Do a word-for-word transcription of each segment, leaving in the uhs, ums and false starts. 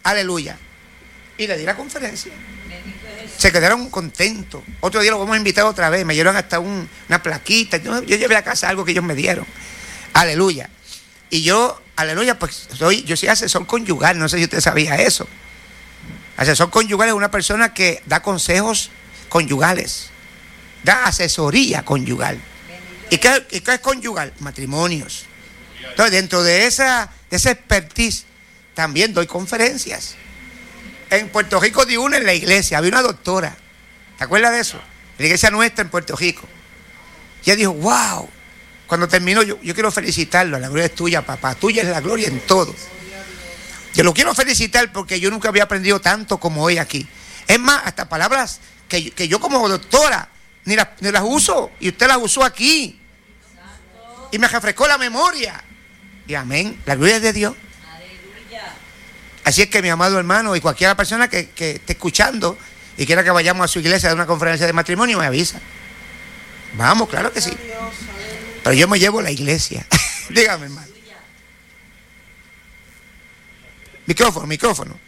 Aleluya. Y le di la conferencia. Se quedaron contentos. Otro día lo vamos a invitar otra vez. Me dieron hasta un, una plaquita. Yo, yo llevé a casa algo que ellos me dieron. Aleluya. Y yo, aleluya, pues soy, yo soy asesor conyugal. No sé si usted sabía eso. Asesor conyugal es una persona que da consejos conyugales. Da asesoría conyugal. ¿Y qué, y qué es conyugal? Matrimonios. Entonces, dentro de esa, de esa expertise, también doy conferencias. En Puerto Rico di una en la iglesia, había una doctora, ¿te acuerdas de eso? En la iglesia nuestra en Puerto Rico. Y ella dijo, wow, cuando terminó, yo, yo quiero felicitarlo, la gloria es tuya, papá, tuya es la gloria en todo. Yo lo quiero felicitar porque yo nunca había aprendido tanto como hoy aquí. Es más, hasta palabras que, que yo como doctora ni las, ni las uso, y usted las usó aquí. Y me refrescó la memoria. Y amén, la gloria es de Dios. Así es que, mi amado hermano, y cualquier persona que, que esté escuchando y quiera que vayamos a su iglesia a una conferencia de matrimonio, me avisa. Vamos, claro que sí. Pero yo me llevo a la iglesia. Dígame, hermano. Micrófono, micrófono.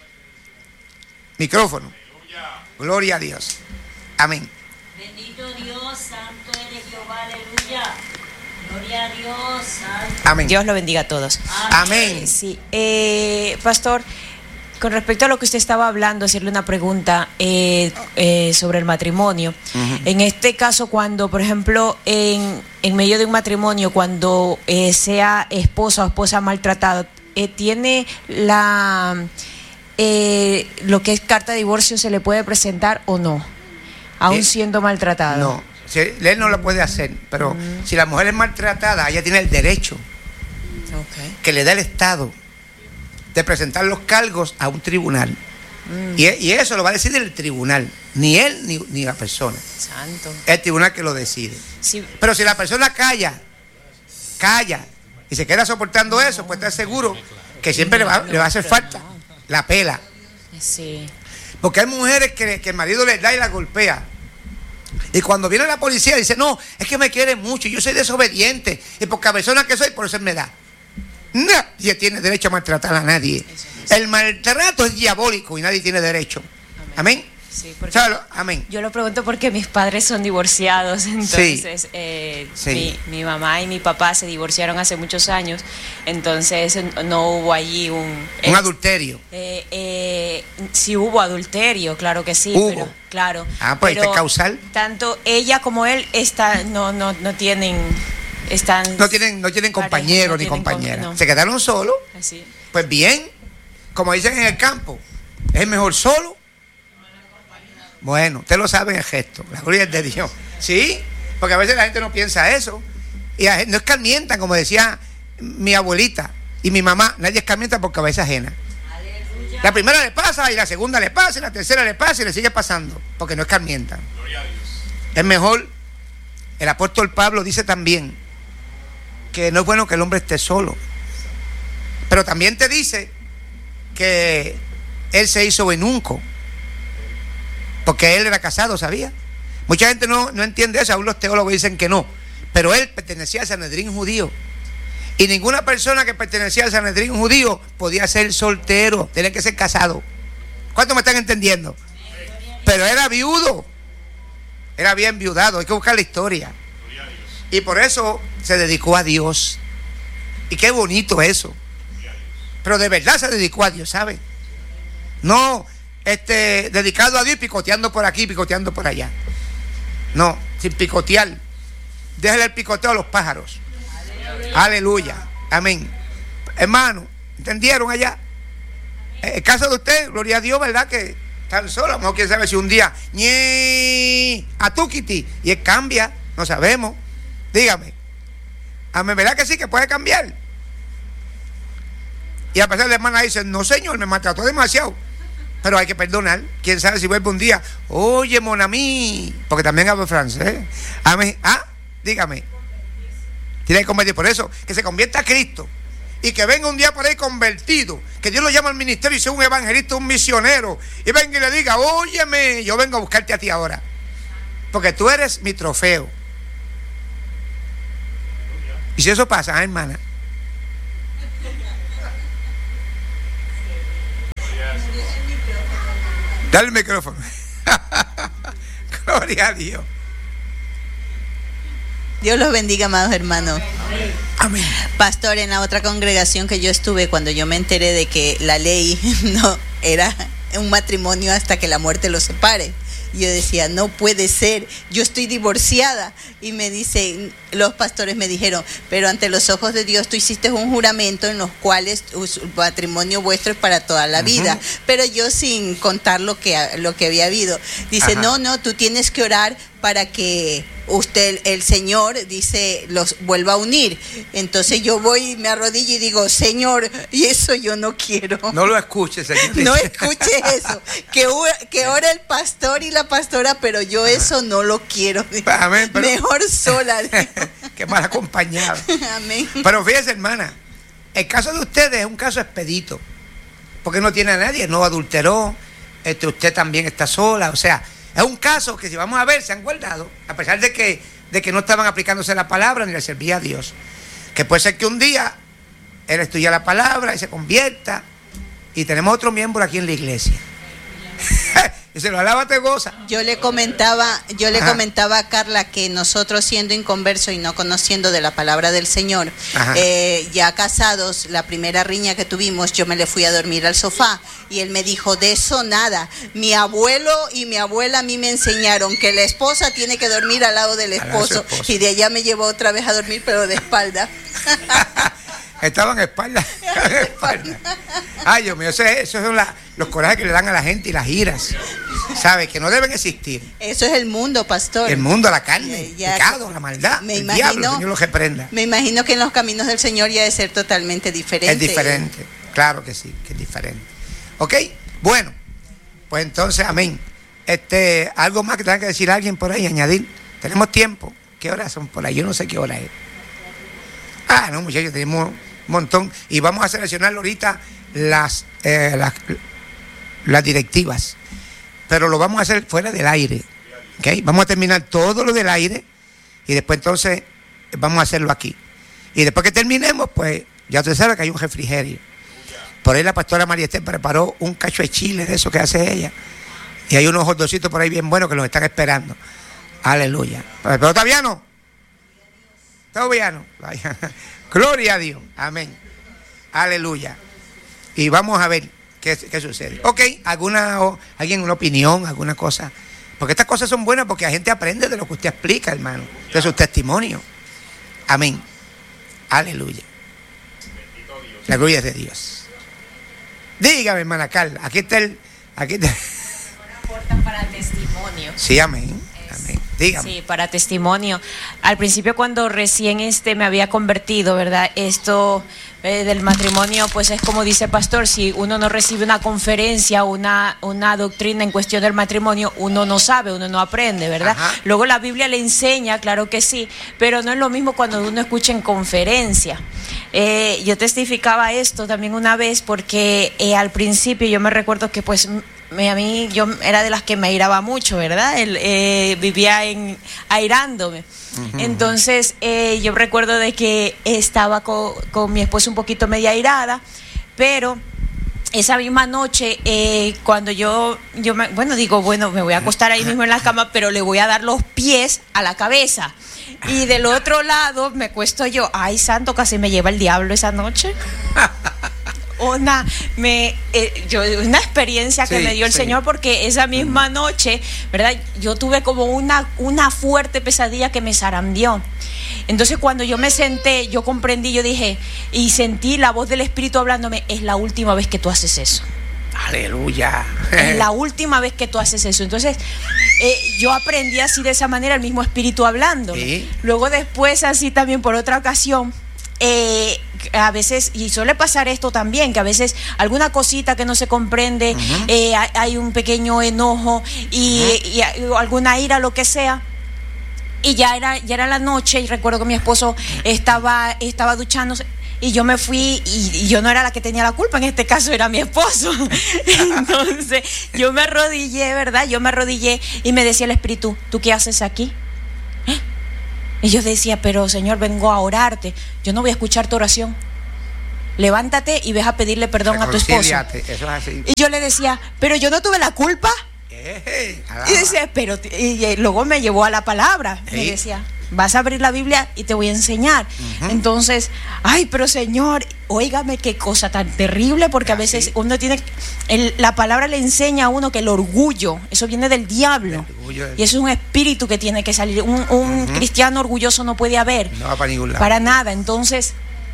Micrófono. Gloria a Dios. Amén. Bendito Dios, santo eres Jehová, aleluya. Gloria a Dios, santo. Amén. Dios lo bendiga a todos. Amén. Eh, sí, eh, pastor, con respecto a lo que usted estaba hablando, hacerle una pregunta eh, eh, sobre el matrimonio. Uh-huh. En este caso, cuando, por ejemplo, en, en medio de un matrimonio, cuando eh, sea esposa o esposa maltratada, eh, ¿tiene la eh, lo que es carta de divorcio, se le puede presentar o no? Aún siendo maltratado. No. Si él no lo puede hacer, pero mm. si la mujer es maltratada, ella tiene el derecho okay. que le da el Estado de presentar los cargos a un tribunal. Mm. Y, y eso lo va a decidir el tribunal, ni él ni, ni la persona. Santo. Es el tribunal que lo decide. Sí. Pero si la persona calla, calla y se queda soportando no. eso, pues está seguro que siempre no, le, va, no, le va a hacer falta no. la pela. Sí. Porque hay mujeres que, que el marido les da y la golpea. Y cuando viene la policía dice, no, es que me quiere mucho, yo soy desobediente, y por cabezona que soy, por eso él me da. Nadie tiene derecho a maltratar a nadie. El maltrato es diabólico y nadie tiene derecho. Amén. ¿Amén? Sí, porque ¿Sabes? Amén. Yo lo pregunto porque mis padres son divorciados, entonces sí. Eh, sí. Mi, mi mamá y mi papá se divorciaron hace muchos años, entonces no hubo allí un... Un eh, adulterio. Eh, eh, sí hubo adulterio, claro que sí, ¿Hubo? pero claro. Ah, pues pero este causal. Tanto ella como él está, no, no, no tienen... Están no tienen, no tienen compañero no ni tienen compañera. Com no. Se quedaron solos. Así. Pues bien, como dicen en el campo, es mejor solo. Bueno, usted lo sabe en el gesto, la gloria es de Dios. ¿Sí? Porque a veces la gente no piensa eso. Y no escarmientan, como decía mi abuelita y mi mamá, nadie escarmienta por cabeza ajena. Aleluya. La primera le pasa, y la segunda le pasa, y la tercera le pasa, y le sigue pasando, porque no escarmientan. Gloria a Dios. Es mejor, el apóstol Pablo dice también que no es bueno que el hombre esté solo. Pero también te dice que él se hizo eunuco. Porque él era casado, ¿sabía? Mucha gente no, no entiende eso, aún los teólogos dicen que no. Pero él pertenecía al Sanedrín judío. Y ninguna persona que pertenecía al Sanedrín judío podía ser soltero, tenía que ser casado. ¿Cuántos me están entendiendo? Pero era viudo. Era bien viudado, hay que buscar la historia. Y por eso se dedicó a Dios. Y qué bonito eso. Pero de verdad se dedicó a Dios, ¿sabe? No... Este, dedicado a Dios, picoteando por aquí, picoteando por allá. No, sin picotear. Déjale el picoteo a los pájaros. Aleluya. Aleluya. Amén. Hermano, ¿entendieron allá? El caso de usted, gloria a Dios, ¿verdad? Que tan solo, a lo mejor quién sabe si un día ñe, a tukiti, y él cambia, no sabemos. Dígame. Amén, ¿verdad que sí? Que puede cambiar. Y a pesar de la hermana dice, no señor, me maltrató demasiado. Pero hay que perdonar. Quién sabe si vuelve un día. Oye, mon ami. Porque también hablo francés. Amén. Ah, dígame. Tiene que convertir. Por eso, que se convierta a Cristo. Y que venga un día por ahí convertido. Que Dios lo llame al ministerio y sea un evangelista, un misionero. Y venga y le diga, óyeme, yo vengo a buscarte a ti ahora. Porque tú eres mi trofeo. Y si eso pasa, ¿eh, hermana? Dale el micrófono. Gloria a Dios. Dios los bendiga, amados hermanos. Amén. Pastor, en la otra congregación que yo estuve, cuando yo me enteré de que la ley no era un matrimonio hasta que la muerte los separe, yo decía, no puede ser, yo estoy divorciada. Y me dice, los pastores me dijeron, pero ante los ojos de Dios tú hiciste un juramento en los cuales tu matrimonio vuestro es para toda la vida. Uh-huh. Pero yo sin contar lo que, lo que había habido. Dice, ajá, no, no, tú tienes que orar para que usted, el Señor, dice, los vuelva a unir. Entonces yo voy y me arrodillo y digo, Señor, y eso yo no quiero. No lo escuches, Señor. No escuche eso. Que, que ora el pastor y la pastora, pero yo eso no lo quiero. Amén, pero... Mejor sola. Que mal acompañado. Amén. Pero fíjese, hermana, el caso de ustedes es un caso expedito, porque no tiene a nadie, no adulteró, este, usted también está sola, o sea, es un caso que si vamos a ver se han guardado, a pesar de que, de que no estaban aplicándose la palabra ni le servía a Dios. Que puede ser que un día él estudia la palabra y se convierta, y tenemos otro miembro aquí en la iglesia. Y se lo alaba, te goza. Yo le comentaba, yo le Ajá. comentaba a Carla que nosotros, siendo inconversos y no conociendo de la palabra del Señor, eh, ya casados, la primera riña que tuvimos, yo me le fui a dormir al sofá y él me dijo, de eso nada. Mi abuelo y mi abuela a mí me enseñaron que la esposa tiene que dormir al lado del esposo, esposo. Y de allá me llevó otra vez a dormir, pero de espalda. Estaban espalda, espalda. Ay, Dios mío, esos, esos son la, los corajes que le dan a la gente y las iras, ¿sabes? Que no deben existir. Eso es el mundo, pastor. El mundo, la carne, el ya, pecado, la maldad, me el imagino, diablo, el Señor los reprenda. Me imagino que en los caminos del Señor ya debe ser totalmente diferente. Es diferente, claro que sí, que es diferente. ¿Ok? Bueno, pues entonces, amén. Este, algo más que tenga que decir alguien por ahí, añadir. Tenemos tiempo. ¿Qué horas son por ahí? Yo no sé qué hora es. Ah, no, muchachos, tenemos un montón. Y vamos a seleccionar ahorita las, eh, las, las directivas. Pero lo vamos a hacer fuera del aire. ¿Okay? Vamos a terminar todo lo del aire y después entonces vamos a hacerlo aquí. Y después que terminemos, pues ya usted sabe que hay un refrigerio. Por ahí la pastora María Esther preparó un cacho de chile de eso que hace ella. Y hay unos hotdogcitos por ahí bien buenos que los están esperando. Aleluya. Pero todavía no. Todavía no. Gloria a Dios. Amén. Aleluya. Y vamos a ver qué, qué sucede. Ok, ¿alguna, o, alguien una opinión, alguna cosa? Porque estas cosas son buenas porque la gente aprende de lo que usted explica, hermano. De sus testimonios. Amén. Aleluya. La gloria es de Dios. Dígame, hermana Carla. Aquí está el... Aquí está. Una puerta para testimonio. Sí, amén. Amén. Dígame. Sí, para testimonio. Al principio, cuando recién este me había convertido, ¿verdad? Esto eh, del matrimonio, pues es como dice el pastor, si uno no recibe una conferencia, una, una doctrina en cuestión del matrimonio, uno no sabe, uno no aprende, ¿verdad? Ajá. Luego la Biblia le enseña, claro que sí, pero no es lo mismo cuando uno escucha en conferencia. Eh, yo testificaba esto también una vez porque eh, al principio yo me recuerdo que pues... a mí, yo era de las que me airaba mucho, ¿verdad? Él, eh, vivía en airándome. Uh-huh. Entonces, eh, yo recuerdo de que estaba con, con mi esposo un poquito media airada, pero esa misma noche, eh, cuando yo, yo me, bueno, digo, bueno, me voy a acostar ahí mismo en la cama, pero le voy a dar los pies a la cabeza. Y del otro lado me cuesto yo. Ay, santo, casi me lleva el diablo esa noche. Una, me, eh, yo, una experiencia que sí, me dio el sí. Señor, porque esa misma noche, ¿verdad? Yo tuve como una, una fuerte pesadilla que me zarandeó. Entonces, cuando yo me senté, yo comprendí, yo dije, y sentí la voz del Espíritu hablándome, es la última vez que tú haces eso. Aleluya. Es la última vez que tú haces eso. Entonces, eh, yo aprendí así de esa manera, el mismo Espíritu hablando. ¿Sí? Luego después, así también por otra ocasión, Eh, a veces, y suele pasar esto también, que a veces alguna cosita que no se comprende, uh-huh. eh, hay, hay un pequeño enojo y, uh-huh. y, y alguna ira, lo que sea, y ya era, ya era la noche, y recuerdo que mi esposo estaba, estaba duchándose y yo me fui, y, y yo no era la que tenía la culpa, en este caso era mi esposo. Entonces yo me arrodillé, ¿verdad? Yo me arrodillé y me decía el Espíritu, ¿tú qué haces aquí? Y yo decía, pero Señor, vengo a orarte, yo no voy a escuchar tu oración. levántate y ves a pedirle perdón a tu esposo. Reconcíliate, eso es así. Y yo le decía, pero yo no tuve la culpa. Eh, Y decía, pero, y luego me llevó a la palabra. Sí. Me decía, vas a abrir la Biblia y te voy a enseñar. Uh-huh. Entonces, ay, pero Señor, óigame qué cosa tan terrible, porque a veces uno tiene, el, la palabra le enseña a uno que el orgullo, eso viene del diablo. Del... Y eso es un espíritu que tiene que salir. Un, un uh-huh. cristiano orgulloso no puede haber. No va para ningún lado. Para nada. Entonces,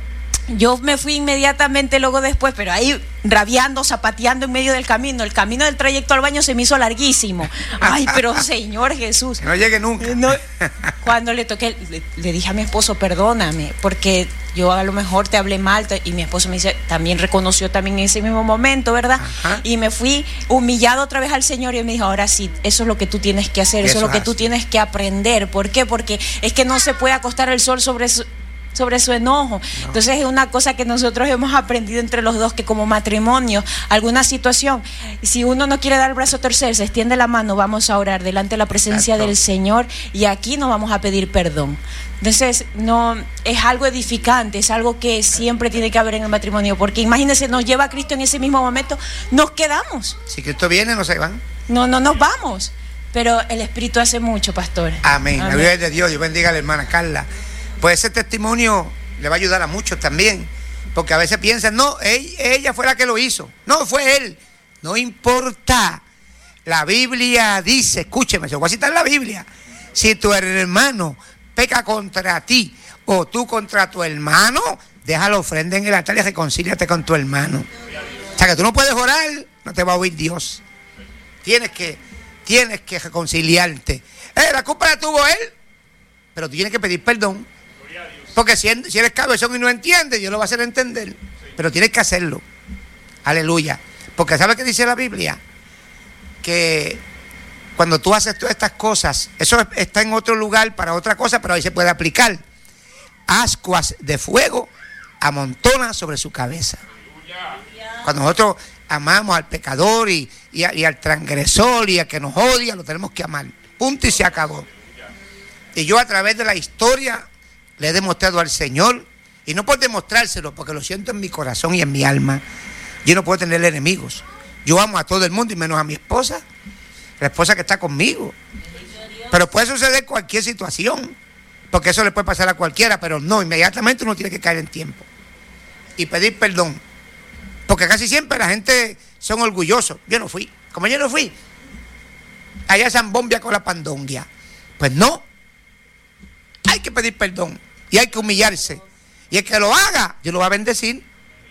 yo me fui inmediatamente luego después, pero ahí rabiando, zapateando en medio del camino. El camino del trayecto al baño se me hizo larguísimo. Ay, pero Señor Jesús. Que no llegue nunca. No, cuando le toqué, le, le dije a mi esposo, perdóname, porque yo a lo mejor te hablé mal. Y mi esposo me dice, también reconoció también en ese mismo momento, ¿verdad? Ajá. Y me fui humillado otra vez al Señor y me dijo, ahora sí, eso es lo que tú tienes que hacer, eso, eso es lo que hace. Tú tienes que aprender. ¿Por qué? Porque es que no se puede acostar el sol sobre su... sobre su enojo. No. Entonces es una cosa que nosotros hemos aprendido entre los dos, que como matrimonio, alguna situación, si uno no quiere dar el brazo a torcer, se extiende la mano, vamos a orar delante de la presencia Exacto. del Señor, y aquí nos vamos a pedir perdón. Entonces no es algo edificante, es algo que siempre tiene que haber en el matrimonio, porque imagínense, nos lleva a Cristo en ese mismo momento, nos quedamos. Si Cristo viene, no se van. No, no nos vamos, pero el Espíritu hace mucho, pastor. Amén. Amén. La gloria es de Dios. Dios bendiga a la hermana Carla. Pues ese testimonio le va a ayudar a muchos también, porque a veces piensan, no, ella fue la que lo hizo, no, fue él. No importa, la Biblia dice, escúcheme, se voy a citar la Biblia, si tu hermano peca contra ti o tú contra tu hermano, deja la ofrenda en el altar y reconcíliate con tu hermano. O sea que tú no puedes orar, no te va a oír Dios. Tienes que, tienes que reconciliarte. Eh, la culpa la tuvo él, pero tú tienes que pedir perdón. Porque si, si eres cabezón y no entiende, Dios lo va a hacer entender. Pero tienes que hacerlo. Aleluya. Porque ¿sabes qué dice la Biblia? Que cuando tú haces todas estas cosas, eso está en otro lugar para otra cosa, pero ahí se puede aplicar. Ascuas de fuego amontona sobre su cabeza. Cuando nosotros amamos al pecador y, y, y al transgresor y al que nos odia, lo tenemos que amar. Punto y se acabó. Y yo a través de la historia le he demostrado al Señor, y no por demostrárselo, porque lo siento en mi corazón y en mi alma, yo no puedo tener enemigos. Yo amo a todo el mundo y menos a mi esposa, la esposa que está conmigo. Pero puede suceder cualquier situación, porque eso le puede pasar a cualquiera, pero no, inmediatamente uno tiene que caer en tiempo y pedir perdón, porque casi siempre la gente son orgullosos. Yo no fui, como yo no fui allá a Zambombia con la pandongia. Pues no, hay que pedir perdón y hay que humillarse, y el que lo haga, Dios lo va a bendecir.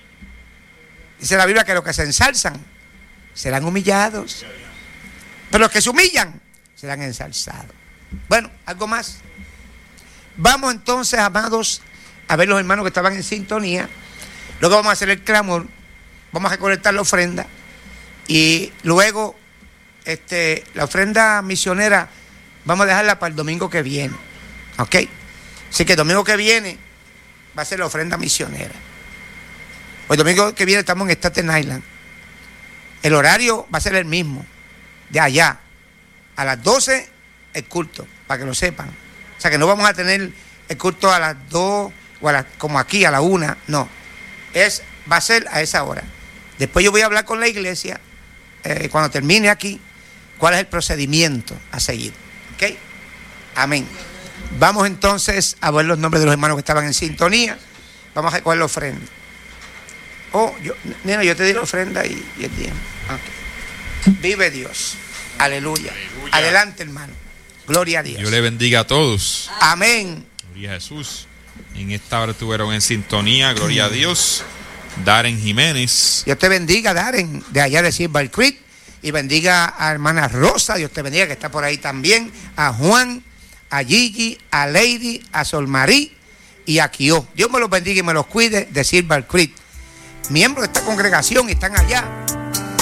Dice la Biblia que los que se ensalzan serán humillados, pero los que se humillan serán ensalzados. Bueno, algo más. Vamos entonces, amados, a ver los hermanos que estaban en sintonía. Luego vamos a hacer el clamor, vamos a recolectar la ofrenda, y luego este, la ofrenda misionera vamos a dejarla para el domingo que viene. Ok, así que el domingo que viene va a ser la ofrenda misionera. El domingo que viene estamos en Staten Island. El horario va a ser el mismo, de allá, a las doce el culto, para que lo sepan. O sea que no vamos a tener el culto a las dos o a la, como aquí a la una, no. Es, va a ser a esa hora. Después yo voy a hablar con la iglesia, eh, cuando termine aquí, cuál es el procedimiento a seguir. Ok, amén. Vamos entonces a ver los nombres de los hermanos que estaban en sintonía. Vamos a recoger la ofrenda. Oh, yo, nena, yo te di la ofrenda y, y el tiempo. Okay. Vive Dios. Aleluya. Aleluya. Adelante, hermano. Gloria a Dios. Dios le bendiga a todos. Amén. Gloria a Jesús. En esta hora estuvieron en sintonía. Gloria a Dios. Darren Jiménez. Dios te bendiga, Darren, de allá de Silver Creek. Y bendiga a hermana Rosa. Dios te bendiga, que está por ahí también. A Juan, a Gigi, a Lady, a Solmarí y a Kio. Dios me los bendiga y me los cuide de Silver Creek. Miembros de esta congregación están allá.